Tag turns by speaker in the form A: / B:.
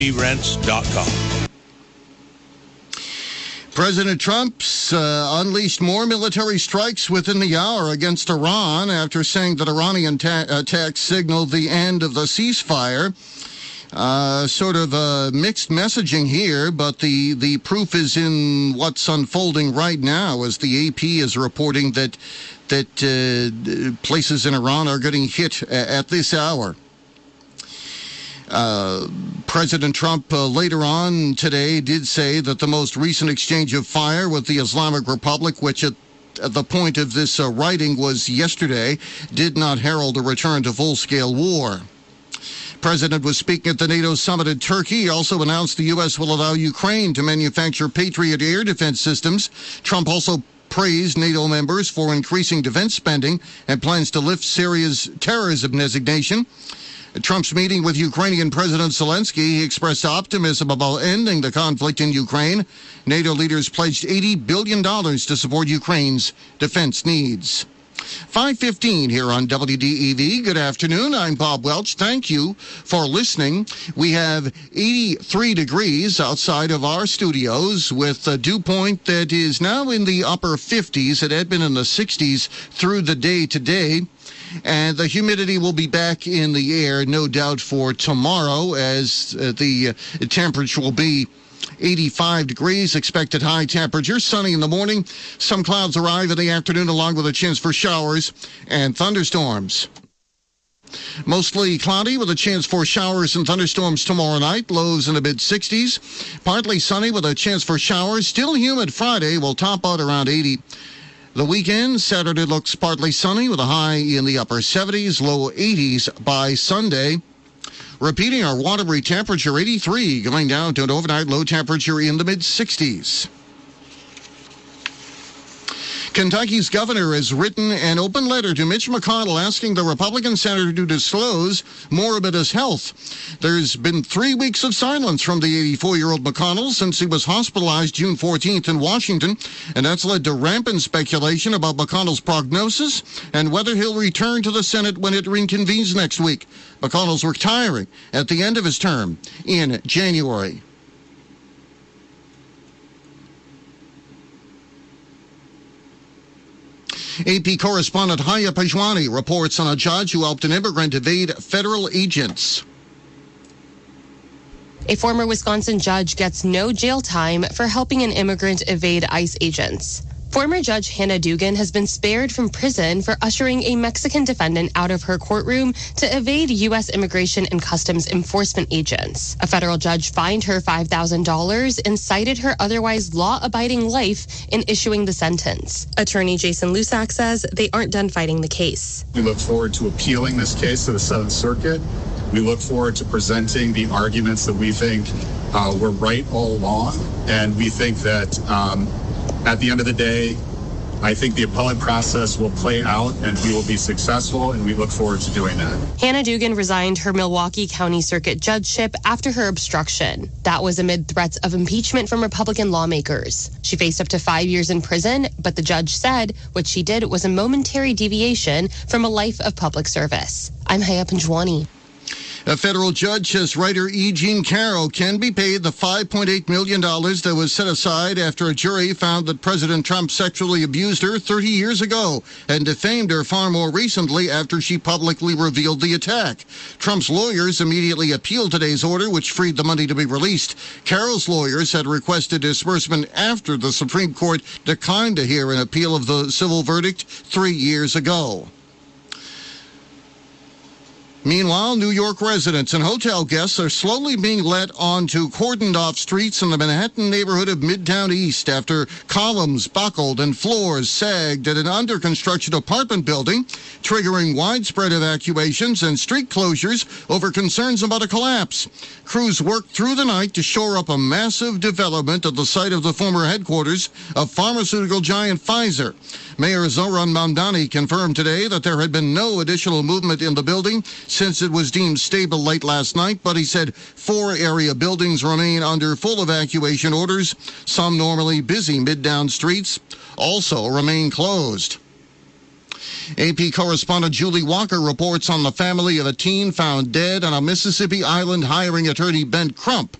A: Rents.com.
B: President Trump's unleashed more military strikes within the hour against Iran after saying that Iranian attacks signaled the end of the ceasefire. Sort of mixed messaging here, but the proof is in what's unfolding right now, as the AP is reporting that places in Iran are getting hit at this hour. President Trump later on today did say that the most recent exchange of fire with the Islamic Republic, which at the point of this writing was yesterday, did not herald a return to full-scale war. President was speaking at the NATO summit in Turkey. He also announced the U.S. will allow Ukraine to manufacture Patriot air defense systems. Trump also praised NATO members for increasing defense spending and plans to lift Syria's terrorism designation. At Trump's meeting with Ukrainian President Zelensky, he expressed optimism about ending the conflict in Ukraine. NATO leaders pledged $80 billion to support Ukraine's defense needs. 5:15 here on WDEV. Good afternoon. I'm Bob Welch. Thank you for listening. We have 83 degrees outside of our studios with a dew point that is now in the upper 50s. It had been in the 60s through the day today. And the humidity will be back in the air, no doubt, for tomorrow, as the temperature will be 85 degrees, expected high temperature, sunny in the morning. Some clouds arrive in the afternoon, along with a chance for showers and thunderstorms. Mostly cloudy with a chance for showers and thunderstorms tomorrow night, lows in the mid-60s. Partly sunny with a chance for showers. Still humid Friday, will top out around 80. The weekend, Saturday looks partly sunny with a high in the upper 70s, low 80s by Sunday. Repeating our Waterbury temperature, 83, going down to an overnight low temperature in the mid-60s. Kentucky's governor has written an open letter to Mitch McConnell asking the Republican senator to disclose more about his health. There's been 3 weeks of silence from the 84-year-old McConnell since he was hospitalized June 14th in Washington, and that's led to rampant speculation about McConnell's prognosis and whether he'll return to the Senate when it reconvenes next week. McConnell's retiring at the end of his term in January. AP correspondent Haya Pajwani reports on a judge who helped an immigrant evade federal agents.
C: A former Wisconsin judge gets no jail time for helping an immigrant evade ICE agents. Former Judge Hannah Dugan has been spared from prison for ushering a Mexican defendant out of her courtroom to evade U.S. Immigration and Customs Enforcement agents. A federal judge fined her $5,000 and cited her otherwise law-abiding life in issuing the sentence. Attorney Jason Lusak says they aren't done fighting the case.
D: We look forward to appealing this case to the Seventh Circuit. We look forward to presenting the arguments that we think were right all along, and we think that at the end of the day, I think the appellate process will play out and we will be successful, and we look forward to doing that.
C: Hannah Dugan resigned her Milwaukee County Circuit judgeship after her obstruction. That was amid threats of impeachment from Republican lawmakers. She faced up to 5 years in prison, but the judge said what she did was a momentary deviation from a life of public service. I'm Haya Panjwani.
B: A federal judge says writer E. Jean Carroll can be paid the $5.8 million that was set aside after a jury found that President Trump sexually abused her 30 years ago and defamed her far more recently after she publicly revealed the attack. Trump's lawyers immediately appealed today's order, which freed the money to be released. Carroll's lawyers had requested disbursement after the Supreme Court declined to hear an appeal of the civil verdict 3 years ago. Meanwhile, New York residents and hotel guests are slowly being let onto cordoned-off streets in the Manhattan neighborhood of Midtown East after columns buckled and floors sagged at an under-construction apartment building, triggering widespread evacuations and street closures over concerns about a collapse. Crews worked through the night to shore up a massive development at the site of the former headquarters of pharmaceutical giant Pfizer. Mayor Zoran Mamdani confirmed today that there had been no additional movement in the building since it was deemed stable late last night, but he said 4 area buildings remain under full evacuation orders. Some normally busy Midtown streets also remain closed. AP correspondent Julie Walker reports on the family of a teen found dead on a Mississippi island hiring attorney Ben Crump